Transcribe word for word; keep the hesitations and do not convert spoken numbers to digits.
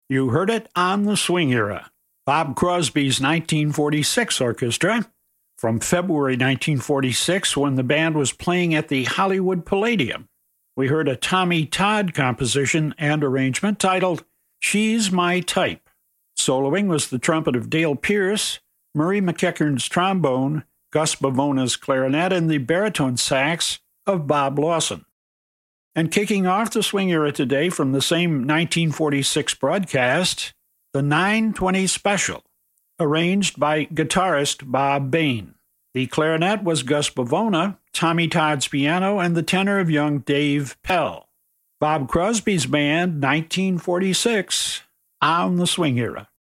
You heard it on the Swing Era. Bob Crosby's nineteen forty-six orchestra, from February nineteen forty-six, when the band was playing at the Hollywood Palladium. We heard a Tommy Todd composition and arrangement titled She's My Type. Soloing was the trumpet of Dale Pierce, Murray McEachern's trombone, Gus Bavona's clarinet, and the baritone sax of Bob Lawson. And kicking off the Swing Era today from the same nineteen forty-six broadcast, the nine twenty Special, arranged by guitarist Bob Bain. The clarinet was Gus Bavona, Tommy Todd's piano, and the tenor of young Dave Pell. Bob Crosby's band, nineteen forty-six, on the Swing Era.